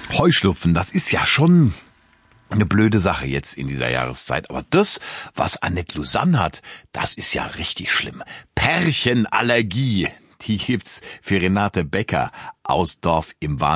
Heuschnupfen, das ist ja schon eine blöde Sache jetzt in dieser Jahreszeit. Aber das, was Annette Lausanne hat, das ist ja richtig schlimm. Pärchenallergie, die gibt's für Renate Becker aus Dorf im Wahn.